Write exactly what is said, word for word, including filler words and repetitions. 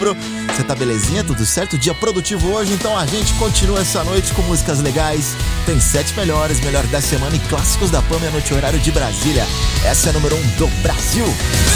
Você tá belezinha? Tudo certo? Dia produtivo hoje, então a gente continua essa noite com músicas legais. Tem sete melhores, melhor da semana e clássicos da Pan, meia-noite horário de Brasília. Essa é a número um do Brasil.